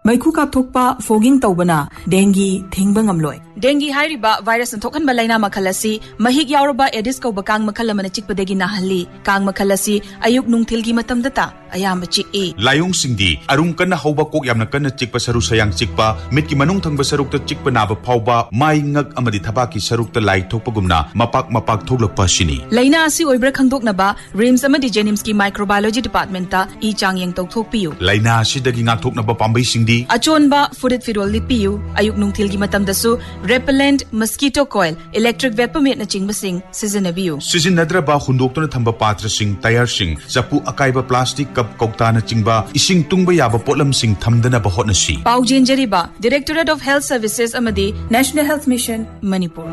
Maiku kapthokpa fogging tawbana dengue thingba ngamloi. Dengue hairiba virus thokhanba laina makhalasi mahik yauraba Aedes kauba kang makhala mana chikpadagi nahalli kang makhalasi ayuk nungthilgi matamdata ayamba chiki. Layong singdi arung kana hauba kok yamna kana chikpa saru sayang chikpa mitki manung thangba sarukta chikpa naba phauba mai ngak amadi thabaki sarukta lai thokpagumna mapak thoklakpa sini. Laina asi oibra khangdoknaba RIMS amadi Jennings ki microbiology department ta I changyeng tokthokpiyu. Laina asidagi ngakthoknaba pambai singdi Achonba furit firol lipiyu ayuk nungthilgi matamdasu repellent mosquito coil electric vapor met na chingbasing sizinabiyu. Sizinnadraba hundoktuna thamba patra sing tayar sing zapu akaiba plastic cup kokta na chingba ising tungba yaba potlam sing thamdana ba hotna si. Paujen jariba Directorate of Health Services amadi National Health Mission Manipur.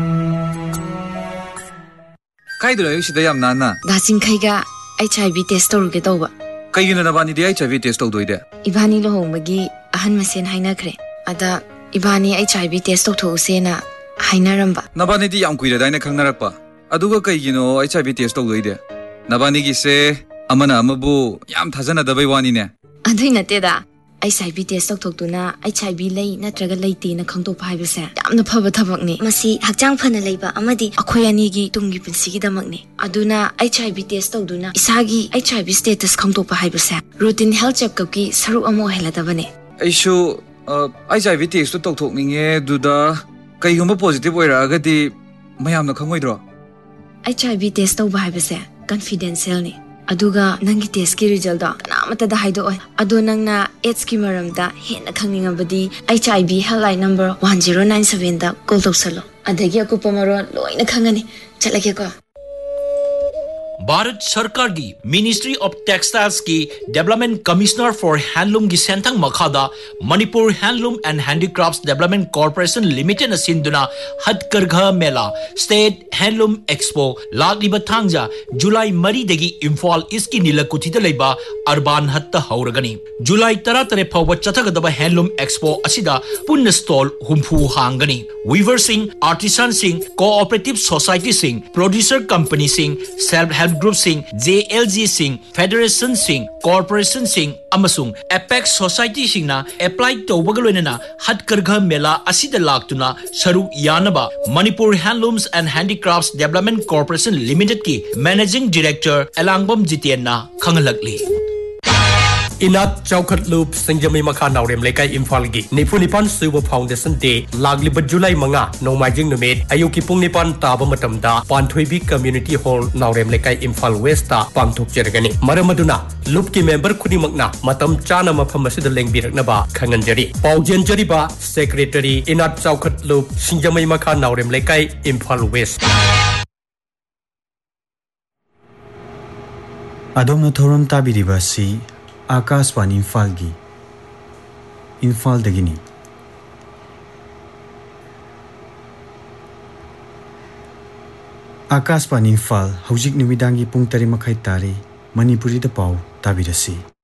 Kaidura yusida yam nana. Dasing kaiga HIV test toruge tawba. Kaigina nabani di HIV test tawdoide. Ibani lohongmagi ahan masen hainakre. Ada ibani HIV test tawthosena hainaramba. Nabani di yam kuira daina khangnarakpa. Aduga kaigino HIV test tawdoide. Nabani gi se amana amabu yam thajana dabai wani ne. Adui nateda HIV test tawtuna HIV lei natraga leite na khangtokpa haibase yamna phaba thabakni. Masi hakjang phana leiba amadi akhoi ani gi tungi punsigi damakni. Aduna HIV test tawduna isagi HIV status khangtokpa haibase routine health checkup ki saru amo heladabane. Aishu HIV test tawthokninge duda kaigumba positive oiragadi mayamna khangoidro. HIV test tawba haibase confidential ni. Aduga nangi test ki result da kanamata da haido oi adu nangna AIDS ki maramda hena khangningabadi HIV helpline number 1097 da call tawsalo adagi akupa maron loina khangani chalage ko. Bharat सरकार की ministry of textiles की development commissioner for handloom की सेंथंग मखादा Manipur handloom and handicrafts development corporation limited न सिंधुना हथकरघा मेला state handloom expo लागिबा थांगजा जुलाई मरी देगी इंफॉल इसकी नीलकुथिदा लेबा अर्बान हत्ता हौरगनी जुलाई 13 फाउबा चथगदबा हैंडलूम एक्सपो असिदा पुन्न stall हुमफु हांगनी Weaver Singh artisan Singh cooperative society Singh producer company Singh self help group Singh JLG Singh federation Singh corporation Singh अमसुंग apex society सिंहना apply तौबगा लोइनना हथकरघा मेला असिदा लाक्तुना सरुक यानबा Manipur handlooms and handicrafts development corporation limited की मैनेजिंग डायरेक्टर एलांगबम जितेनना खंगलकली इनात चौखट लूप संजमी मखा नावरेम लेकाई इम्फाल की निपुनिपान सुब फाउंडेशन डे लागलिब जुलाई मंगा नोमाइजिंग नुमेट अयुकी पुंग निपान ताबा मतमदा पांथोइबी कम्युनिटी हॉल नावरेम लेकाई इम्फाल वेस्ट ता पांगथोकजरगनी मरमदुना लूप की मेंबर खुदिमकना मतम चाना मफम असिदा लेंबिरकनबा खंगनजरी पाउजेनजरीबा सेक्रेटरी इनात चौखट लूप संजमी मखा नावरेम लेकाई इम्फाल वेस्ट अदोम थोरम ताबिरिबासी आकाशवाणी इम्फाल दगिनी आकाशवाणी इम्फाल हौजिक नुमिदांगी पुंग 3 मखाई तारे मणिपुरी द पाउ ताबिरसी।